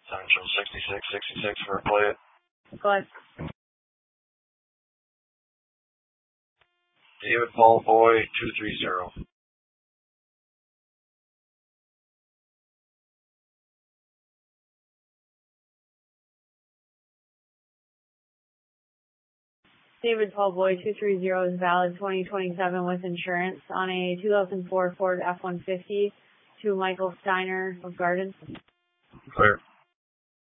Central 6666 for a play it. Go ahead. David Paul Boy 230. David Paul Boy 230 is valid 2027 with insurance on a 2004 Ford F-150 to Michael Steiner of Garden. Clear.